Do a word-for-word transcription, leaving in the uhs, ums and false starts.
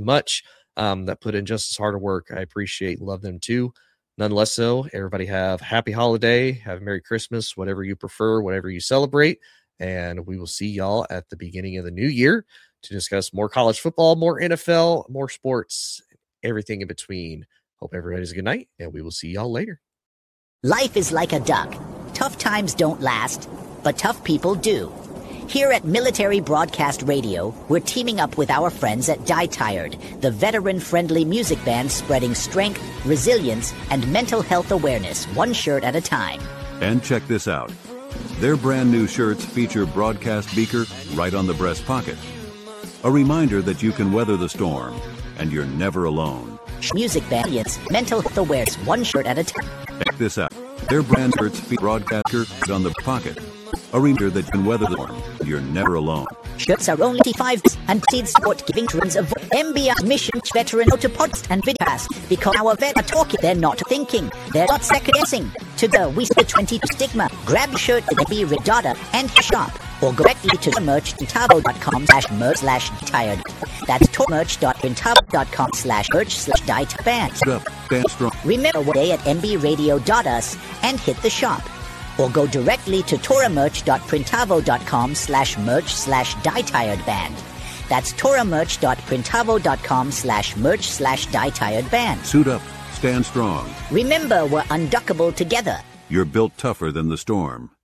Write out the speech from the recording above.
much um, that put in just as hard of work. I appreciate, love them too. Nonetheless, so everybody have happy holiday, have a Merry Christmas, whatever you prefer, whatever you celebrate. And we will see y'all at the beginning of the new year to discuss more college football, more N F L, more sports, everything in between. Hope everybody has a good night, and we will see y'all later. Life is like a duck. Tough times don't last, but tough people do. Here at Military Broadcast Radio, we're teaming up with our friends at Die Tired, the veteran-friendly music band spreading strength, resilience, and mental health awareness one shirt at a time. And check this out. Their brand new shirts feature broadcast beaker right on the breast pocket. A reminder that you can weather the storm, and you're never alone. Music band, mental health awareness one shirt at a time. Check this out. Their brand shirts feature broadcaster right on the pocket. A reminder that you can weather the storm. You're never alone. Shirts are only five and seed support giving veterans of M B I's mission veteran to podcast and videocast because our vets are talking, they're not thinking, they're not second guessing. To go, we see the twenty stigma. Grab your shirt at the Red Data and shop, or go directly to merch printavo dot com slash merch slash tired. That's merch dot printavo dot com slash merch slash diet band. Stand strong. Remember one day at m b radio dot u s and hit the shop. Or go directly to toramerch dot printavo dot com slash merch slash dietiredband. That's toramerch dot printavo dot com slash merch slash dietiredband. Suit up. Stand strong. Remember, we're unduckable together. You're built tougher than the storm.